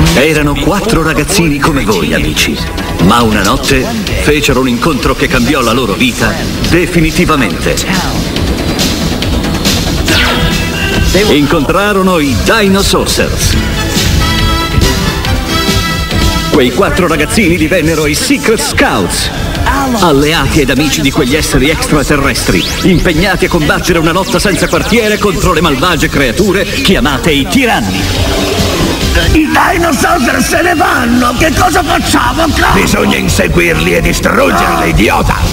Erano 4 ragazzini come voi, amici, ma una notte fecero un incontro che cambiò la loro vita definitivamente. Incontrarono i Dino Saucers. Quei 4 ragazzini divennero i Secret Scouts, alleati ed amici di quegli esseri extraterrestri, impegnati a combattere una lotta senza quartiere contro le malvagie creature chiamate i tiranni. I dinosaur se ne vanno! Che cosa facciamo, Carl? Bisogna inseguirli e distruggerli, idiota!